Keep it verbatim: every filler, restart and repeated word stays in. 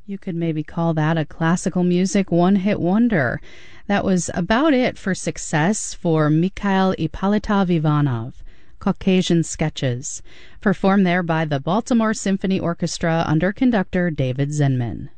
You could maybe call that a classical music one-hit wonder. That was about it for success for Mikhail Ippolitov Ivanov, Caucasian Sketches, performed there by the Baltimore Symphony Orchestra under conductor David Zinman.